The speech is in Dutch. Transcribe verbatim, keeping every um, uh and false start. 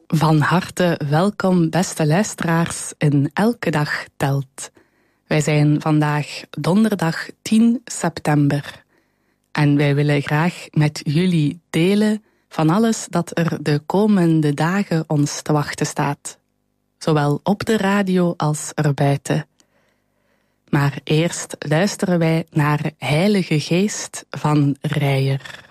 Van harte welkom, beste luisteraars, in Elke Dag Telt. Wij zijn vandaag donderdag tien september. En wij willen graag met jullie delen van alles dat er de komende dagen ons te wachten staat. Zowel op de radio als erbuiten. Maar eerst luisteren wij naar Heilige Geest van Reijer.